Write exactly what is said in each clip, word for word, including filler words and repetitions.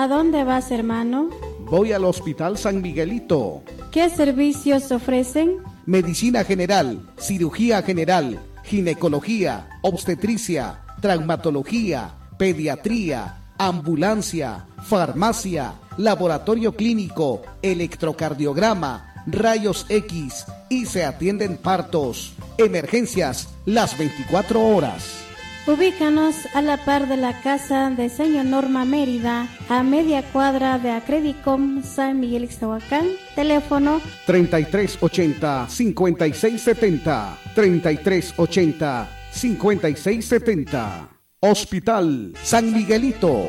¿A dónde vas, hermano? Voy al Hospital San Miguelito. ¿Qué servicios ofrecen? Medicina general, cirugía general, ginecología, obstetricia, traumatología, pediatría, ambulancia, farmacia, laboratorio clínico, electrocardiograma, rayos X y se atienden partos, emergencias las veinticuatro horas. Ubícanos a la par de la casa de señor Norma Mérida, a media cuadra de Acredicom San Miguel Ixtahuacán. Teléfono treinta y tres ochenta, cincuenta y seis setenta, treinta y tres ochenta, cincuenta y seis setenta. Hospital San Miguelito.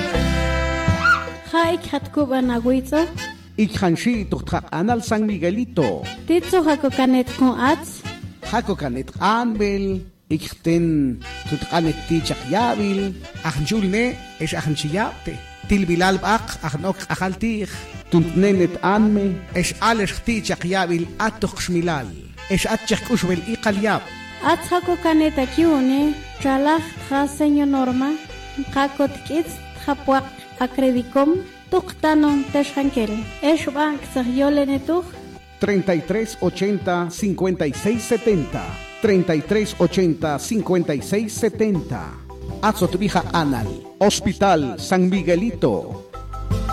Haik Hatkuban Agüizo. Ikhanshi Tuktak Anal San Miguelito. Titzo Hakokanet con Ats. Hakokanet Anbel. Ikten Tutkanet Tichak Yabil. Achnjulne es Achnchiyapte. Tilbilal Bak Achnok Achaltich. Tuntnenet Anme es Alex Tichak Yabil Atok Shmilal. Es Atchak Ushbel Iqalyab. Ats Hakokanet Akiune. Chalach Tja señor Norma. Hakot Kits Hapuak Acredicom. Tuktanon Teshankel. Es Bank Sahyolenetuch. treinta y tres ochenta, cincuenta y seis setenta. treinta y tres ochenta, cincuenta y seis setenta. Azotvija Anal. Hospital San Miguelito.